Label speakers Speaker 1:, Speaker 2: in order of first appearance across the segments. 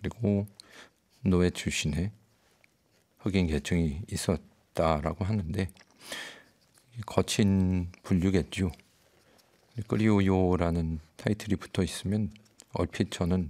Speaker 1: 그리고 노예 출신의 흑인 계층이 있었다라고 하는데 거친 분류겠죠. 끄리오요라는 타이틀이 붙어 있으면 얼핏 저는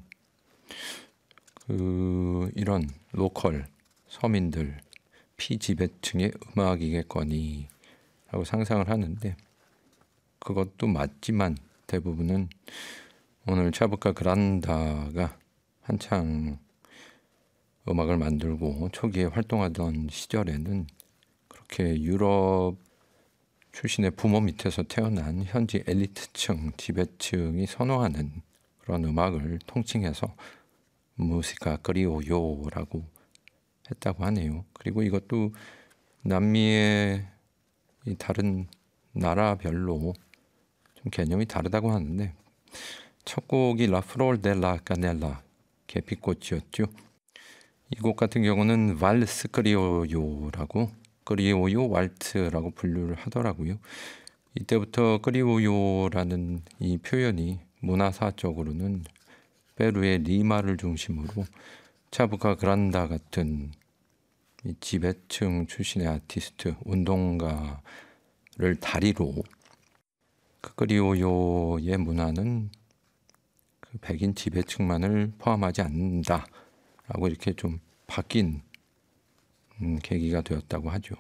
Speaker 1: 이런 로컬 서민들 피지배층의 음악이겠거니 라고 상상을 하는데, 그것도 맞지만 대부분은 오늘 차부카 그란다가 한창 음악을 만들고 초기에 활동하던 시절에는 그렇게 유럽 출신의 부모 밑에서 태어난 현지 엘리트층, 지배층이 선호하는 그런 음악을 통칭해서 무시카 끄리오요라고 했다고 하네요. 그리고 이것도 남미의 이 다른 나라별로 좀 개념이 다르다고 하는데, 첫 곡이 라프롤 데 라 까넬라, 계피꽃이었죠. 이 곡 같은 경우는 발스 끄리오요라고, 끄리오요 왈츠라고 분류를 하더라고요. 이때부터 끄리오요라는 이 표현이 문화사적으로는 페루의 리마를 중심으로 차부카 그란다 같은 이 지배층 출신의 아티스트, 운동가를 다리로 그 끄리오요의 문화는 그 백인 지배층만을 포함하지 않는다라고 이렇게 좀 바뀐 계기가 되었다고 하죠.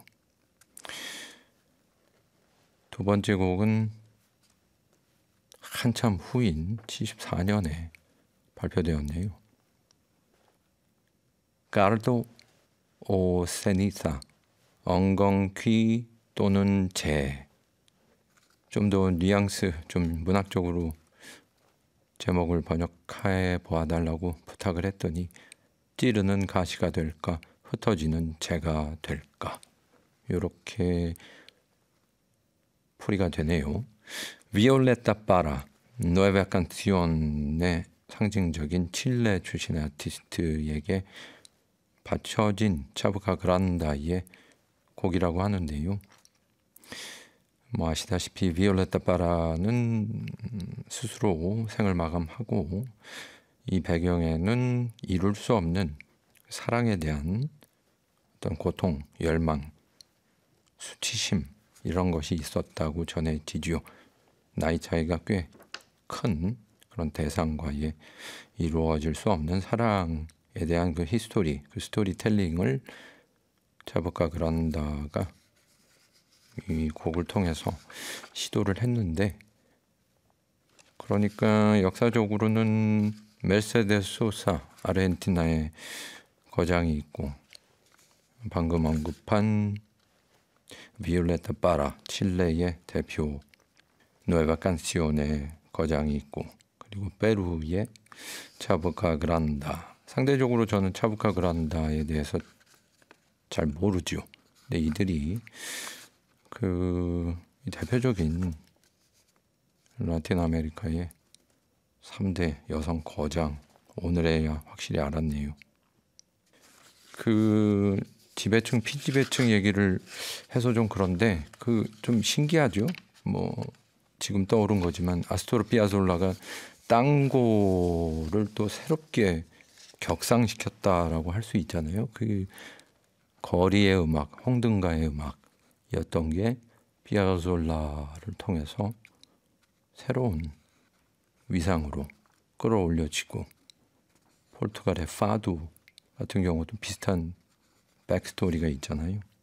Speaker 1: 두 번째 곡은 한참 후인 74년에 발표되었네요. 까르도 오 세니사, 엉겅퀴 또는 재. 좀 더 뉘앙스, 좀 문학적으로 제목을 번역해 보아달라고 부탁을 했더니 찌르는 가시가 될까, 흩어지는 재가 될까, 이렇게 풀이가 되네요. 비올레타 파라, 누에바 칸티온의 상징적인 칠레 출신의 아티스트에게 바쳐진 차부카 그란다의 곡이라고 하는데요. 뭐 아시다시피 비올레타 파라는 스스로 생을 마감하고, 이 배경에는 이룰 수 없는 사랑에 대한 어떤 고통, 열망, 수치심, 이런 것이 있었다고 전해지죠. 나이 차이가 꽤 큰 그런 대상과의 이루어질 수 없는 사랑에 대한 그 히스토리, 그 스토리텔링을 차부카 그란다가 이 곡을 통해서 시도를 했는데, 그러니까 역사적으로는 메르세데스 소사, 아르헨티나의 거장이 있고, 방금 언급한 비올레타 파라, 칠레의 대표 누에바 칸시온의 거장이 있고, 그리고 페루의 차부카 그란다. 상대적으로 저는 차부카 그란다에 대해서 잘 모르죠. 근데 이들이 그 대표적인 라틴 아메리카의 3대 여성 거장, 오늘에야 확실히 알았네요. 그 지배층, 피지배층 얘기를 해서 좀 그런데 그 좀 신기하죠. 뭐 지금 떠오른 거지만 아스토르 피아졸라가 땅고를 또 새롭게 격상시켰다라고 할 수 있잖아요. 그 거리의 음악, 홍등가의 음악이었던 게 피아졸라를 통해서 새로운 위상으로 끌어올려지고, 포르투갈의 파두 같은 경우도 비슷한 백스토리가 있잖아요.